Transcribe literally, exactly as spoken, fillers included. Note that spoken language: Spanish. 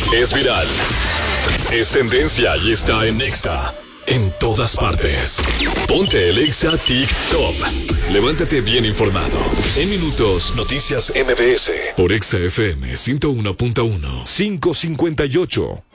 Es viral. Es tendencia y está en Exa. En todas partes. Ponte el Exa TikTok. Levántate bien informado. En minutos, Noticias M B S. Por Exa F M ciento uno punto uno. cinco cincuenta y ocho.